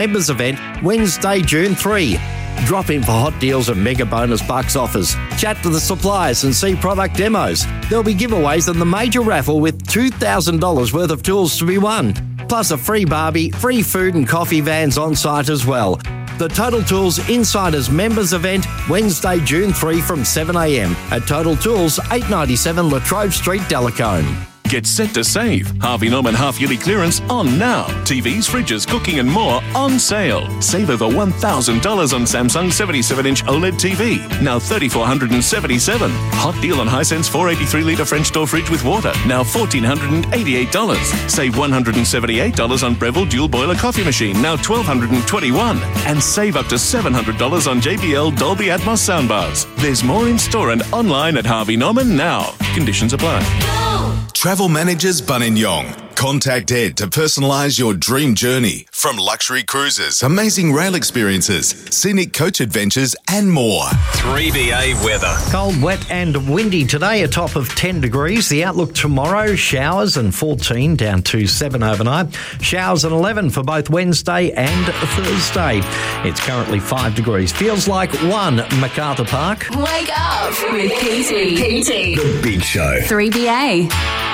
Members event Wednesday, June 3. Drop in for hot deals and mega bonus bucks offers. Chat to the suppliers and see product demos. There'll be giveaways and the major raffle with $2,000 worth of tools to be won. Plus a free barbie, free food and coffee vans on site as well. The Total Tools Insiders Members Event, Wednesday, June 3 from 7am at Total Tools, 897 La Trobe Street, Delacombe. Get set to save. Harvey Norman half-yearly clearance on now. TVs, fridges, cooking and more on sale. Save over $1,000 on Samsung 77-inch OLED TV, now $3,477. Hot deal on Hisense 483-litre French door fridge with water, now $1,488. Save $178 on Breville dual boiler coffee machine, now $1,221. And save up to $700 on JBL Dolby Atmos soundbars. There's more in store and online at Harvey Norman now. Conditions apply. Travel Managers Buninyong. Contact Ed to personalise your dream journey. From luxury cruises, amazing rail experiences, scenic coach adventures and more. 3BA weather. Cold, wet and windy today, a top of 10 degrees. The outlook tomorrow, showers and 14 down to 7 overnight. Showers and 11 for both Wednesday and Thursday. It's currently 5 degrees. Feels like 1 MacArthur Park. Wake up with PT. The Big Show. 3BA.